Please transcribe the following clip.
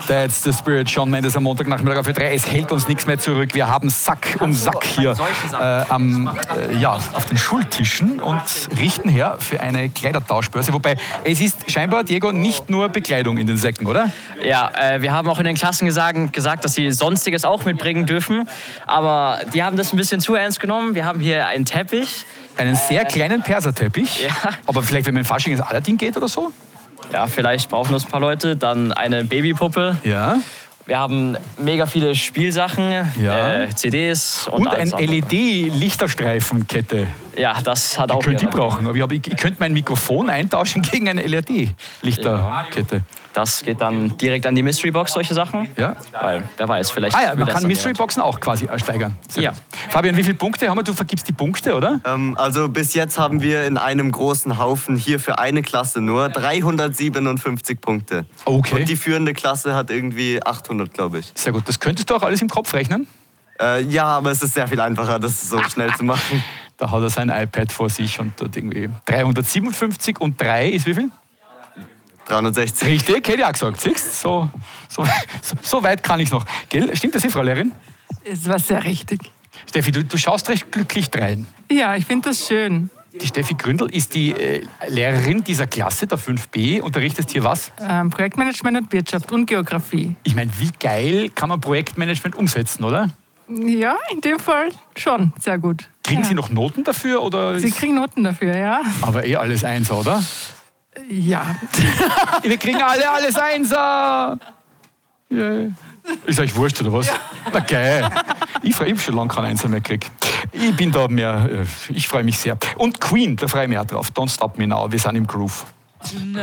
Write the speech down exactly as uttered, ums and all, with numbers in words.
That's the Spirit. Shawn Mendes am Montagnachmittag auf Ö drei. Es hält uns nichts mehr zurück. Wir haben Sack um Sack hier äh, am, äh, ja, auf den Schultischen und richten her für eine Kleidertauschbörse. Wobei, es ist scheinbar, Diego, nicht nur Bekleidung in den Säcken, oder? Ja, äh, wir haben auch in den Klassen gesagt, gesagt, dass sie Sonstiges auch mitbringen dürfen. Aber die haben das ein bisschen zu ernst genommen. Wir haben hier einen Teppich. Einen sehr kleinen Perserteppich. Ja. Aber vielleicht, wenn man in Fasching ins Aladdin geht oder so? Ja, vielleicht brauchen das ein paar Leute. Dann eine Babypuppe. Ja. Wir haben mega viele Spielsachen, Ja. äh, C Ds und, Und alles eine andere. L E D-Lichterstreifenkette. Ja, das hat auch. Ich könnte die mehrere. brauchen. Aber ich, hab, ich, ich könnte mein Mikrofon eintauschen gegen eine L E D-Lichterkette. Das geht dann direkt an die Mystery Box, solche Sachen. Ja. Weil, wer weiß, vielleicht. Ah ja, wird man das kann dann Mystery-Boxen auch quasi steigern. Sehr Ja. gut. Fabian, wie viele Punkte haben wir? Du vergibst die Punkte, oder? Ähm, also bis jetzt haben wir in einem großen Haufen hier für eine Klasse nur dreihundertsiebenundfünfzig Punkte. Okay. Und die führende Klasse hat irgendwie achthundert, glaube ich. Sehr gut. Das könntest du auch alles im Kopf rechnen? Äh, ja, aber es ist sehr viel einfacher, das so schnell zu machen. Da hat er sein iPad vor sich und dort irgendwie dreihundertsiebenundfünfzig und drei ist wie viel? dreihundertsechzig. Richtig, hätte ich auch gesagt. Siehst du? So, so, so, so weit kann ich noch. Gell? Stimmt das, Frau Lehrerin? Es war sehr richtig. Steffi, du, du schaust recht glücklich drein. Ja, ich finde das schön. Die Steffi Gründel ist die äh, Lehrerin dieser Klasse, der fünf B. Unterrichtest hier was? Ähm, Projektmanagement und Wirtschaft und Geografie. Ich meine, wie geil kann man Projektmanagement umsetzen, oder? Ja, in dem Fall schon sehr gut. Kriegen ja. Sie noch Noten dafür? Oder Sie ist- kriegen Noten dafür, ja? Aber eh alles Einser, oder? Ja. Wir kriegen alle alles Einser! Yeah. Ist euch wurscht, oder was? Ja. Na geil. Ich freue mich schon lange keinen Einser mehr gekriegt. Ich bin da mehr, äh, ich freue mich sehr. Und Queen, da freue ich mich auch drauf. Don't Stop Me Now, wir sind im Groove.